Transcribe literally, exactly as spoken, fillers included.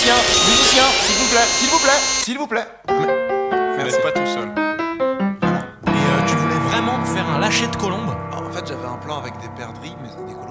musicien, musicien, s'il vous plaît, s'il vous plaît, s'il vous plaît. Vous n'êtes pas tout seul. Et euh, tu voulais vraiment me faire un lâcher de colombe? En fait, j'avais un plan avec des perdrix, mais des